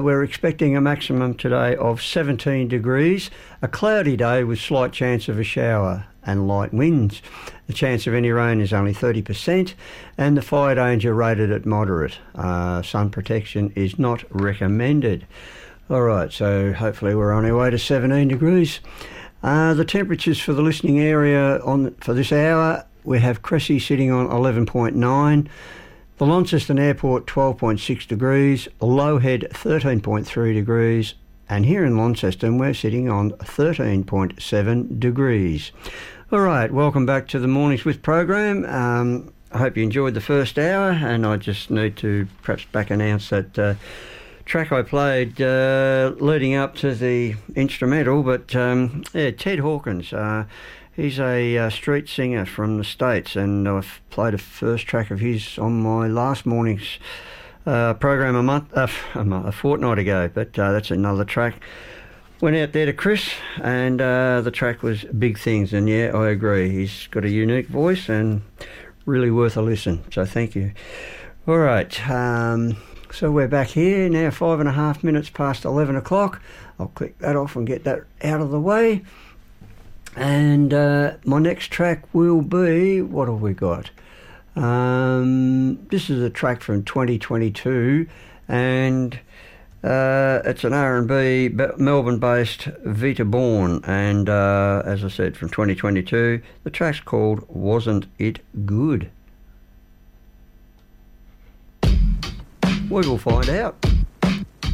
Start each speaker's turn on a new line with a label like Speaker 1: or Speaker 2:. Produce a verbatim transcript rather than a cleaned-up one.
Speaker 1: We're expecting a maximum today of seventeen degrees, a cloudy day with slight chance of a shower and light winds. The chance of any rain is only thirty percent and the fire danger rated at moderate. Uh, sun protection is not recommended. All right, so hopefully we're on our way to seventeen degrees. Uh, the temperatures for the listening area on for this hour, we have Cressy sitting on eleven point nine, the Launceston Airport twelve point six degrees, Lowhead thirteen point three degrees, and here in Launceston we're sitting on thirteen point seven degrees. All right, welcome back to the Mornings With program. Um, I hope you enjoyed the first hour, and I just need to perhaps back announce that uh, track I played uh, leading up to the instrumental, but um, yeah, Ted Hawkins. Uh, He's a uh, street singer from the States, and I've played a first track of his on my last morning's uh, program a month, uh, a, month, a fortnight ago, but uh, that's another track. Went out there to Chris, and uh, the track was Big Things, and yeah, I agree. He's got a unique voice and really worth a listen, so thank you. All right, um, so we're back here now, five and a half minutes past eleven o'clock. I'll click that off and get that out of the way. And uh, my next track will be, what have we got? Um, this is a track from twenty twenty-two, and uh, it's an R and B Melbourne-based Vita Bourne, and uh, as I said, from twenty twenty-two. The track's called Wasn't It Good? We will find out.